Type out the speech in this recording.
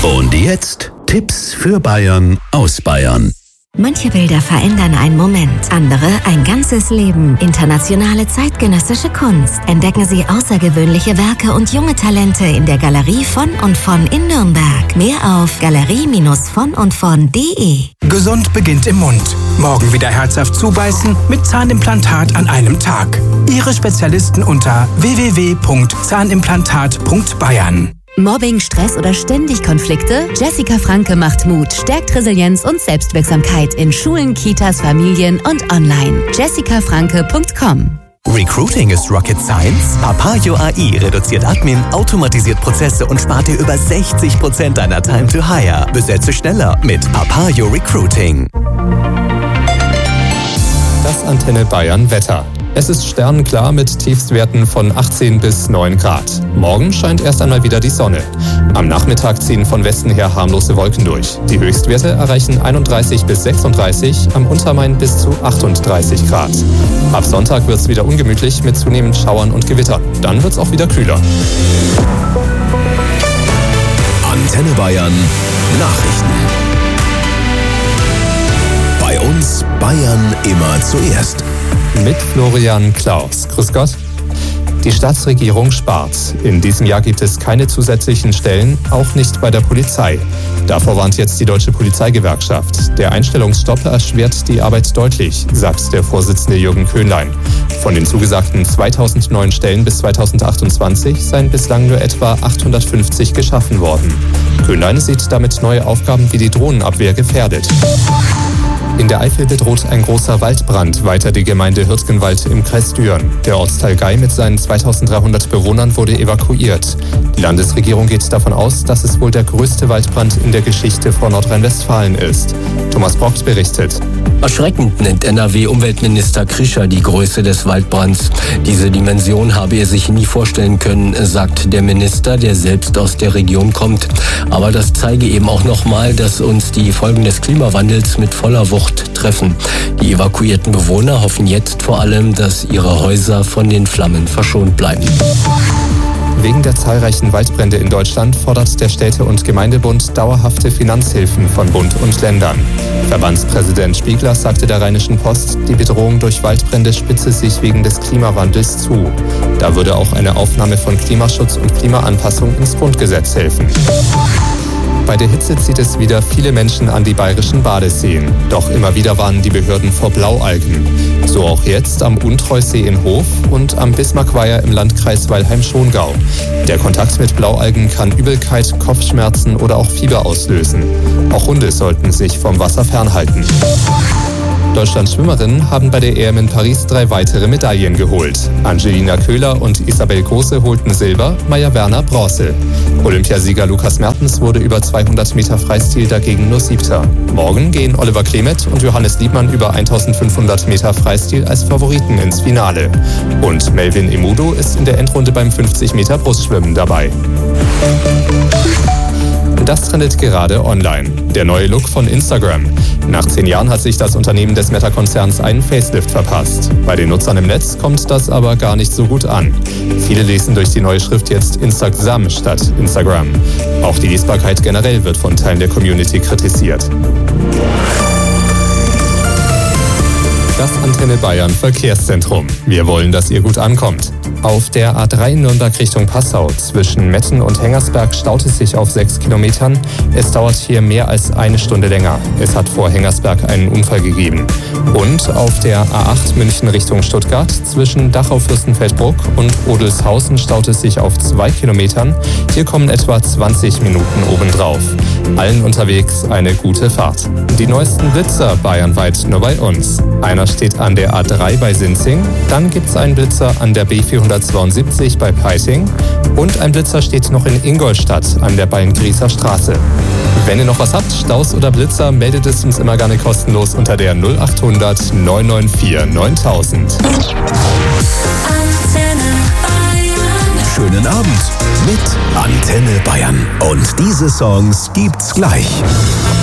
Und jetzt Tipps für Bayern aus Bayern. Manche Bilder verändern einen Moment, andere ein ganzes Leben. Internationale zeitgenössische Kunst. Entdecken Sie außergewöhnliche Werke und junge Talente in der Galerie von und von in Nürnberg. Mehr auf galerie-von-und-von.de. Gesund beginnt im Mund. Morgen wieder herzhaft zubeißen mit Zahnimplantat an einem Tag. Ihre Spezialisten unter www.zahnimplantat.bayern. Mobbing, Stress oder ständig Konflikte? Jessica Franke macht Mut, stärkt Resilienz und Selbstwirksamkeit in Schulen, Kitas, Familien und online. jessicafranke.com. Recruiting ist Rocket Science? Papaya AI reduziert Admin, automatisiert Prozesse und spart dir über 60% deiner Time to Hire. Besetze schneller mit Papaya Recruiting. Das Antenne Bayern Wetter. Es ist sternenklar mit Tiefstwerten von 18 bis 9 Grad. Morgen scheint erst einmal wieder die Sonne. Am Nachmittag ziehen von Westen her harmlose Wolken durch. Die Höchstwerte erreichen 31 bis 36, am Untermain bis zu 38 Grad. Ab Sonntag wird es wieder ungemütlich mit zunehmend Schauern und Gewittern. Dann wird es auch wieder kühler. Antenne Bayern Nachrichten. Bei uns Bayern immer zuerst. Mit Florian Klaus. Grüß Gott. Die Staatsregierung spart. In diesem Jahr gibt es keine zusätzlichen Stellen, auch nicht bei der Polizei. Davor warnt jetzt die Deutsche Polizeigewerkschaft. Der Einstellungsstopp erschwert die Arbeit deutlich, sagt der Vorsitzende Jürgen Köhnlein. Von den zugesagten 2000 neuen Stellen bis 2028 seien bislang nur etwa 850 geschaffen worden. Köhnlein sieht damit neue Aufgaben wie die Drohnenabwehr gefährdet. In der Eifel bedroht ein großer Waldbrand weiter die Gemeinde Hürtgenwald im Kreis Düren. Der Ortsteil Gei mit seinen 2300 Bewohnern wurde evakuiert. Die Landesregierung geht davon aus, dass es wohl der größte Waldbrand in der Geschichte von Nordrhein-Westfalen ist. Thomas Brockt berichtet. Erschreckend nennt NRW-Umweltminister Krischer die Größe des Waldbrands. Diese Dimension habe er sich nie vorstellen können, sagt der Minister, der selbst aus der Region kommt. Aber das zeige eben auch nochmal, dass uns die Folgen des Klimawandels mit voller Wucht treffen. Die evakuierten Bewohner hoffen jetzt vor allem, dass ihre Häuser von den Flammen verschont bleiben. Wegen der zahlreichen Waldbrände in Deutschland fordert der Städte- und Gemeindebund dauerhafte Finanzhilfen von Bund und Ländern. Verbandspräsident Spiegler sagte der Rheinischen Post, die Bedrohung durch Waldbrände spitze sich wegen des Klimawandels zu. Da würde auch eine Aufnahme von Klimaschutz und Klimaanpassung ins Grundgesetz helfen. Bei der Hitze zieht es wieder viele Menschen an die bayerischen Badeseen. Doch immer wieder warnen die Behörden vor Blaualgen. So auch jetzt am Untreusee in Hof und am Bismarckweiher im Landkreis Weilheim-Schongau. Der Kontakt mit Blaualgen kann Übelkeit, Kopfschmerzen oder auch Fieber auslösen. Auch Hunde sollten sich vom Wasser fernhalten. Deutschlands Schwimmerinnen haben bei der EM in Paris 3 weitere Medaillen geholt. Angelina Köhler und Isabel Große holten Silber, Maja Werner Bronze. Olympiasieger Lukas Mertens wurde über 200 Meter Freistil dagegen nur 7. Morgen gehen Oliver Klemet und Johannes Liebmann über 1500 Meter Freistil als Favoriten ins Finale. Und Melvin Emudo ist in der Endrunde beim 50 Meter Brustschwimmen dabei. Das trendet gerade online. Der neue Look von Instagram. Nach 10 Jahren hat sich das Unternehmen des Meta-Konzerns einen Facelift verpasst. Bei den Nutzern im Netz kommt das aber gar nicht so gut an. Viele lesen durch die neue Schrift jetzt Instagram statt Instagram. Auch die Lesbarkeit generell wird von Teilen der Community kritisiert. Das Antenne Bayern Verkehrszentrum. Wir wollen, dass ihr gut ankommt. Auf der A3 Nürnberg Richtung Passau zwischen Metten und Hengersberg staut es sich auf 6 Kilometern. Es dauert hier mehr als eine Stunde länger. Es hat vor Hengersberg einen Unfall gegeben. Und auf der A8 München Richtung Stuttgart zwischen Dachau-Fürstenfeldbruck und Odelshausen staut es sich auf 2 Kilometern. Hier kommen etwa 20 Minuten obendrauf. Allen unterwegs eine gute Fahrt. Die neuesten Blitzer bayernweit nur bei uns. Einer steht an der A3 bei Sinzing, dann gibt's einen Blitzer an der B472 bei Peiting und ein Blitzer steht noch in Ingolstadt an der Beilngrießer Straße. Wenn ihr noch was habt, Staus oder Blitzer, meldet es uns immer gerne kostenlos unter der 0800 994 9000. Schönen Abend mit Antenne Bayern. Und diese Songs gibt's gleich.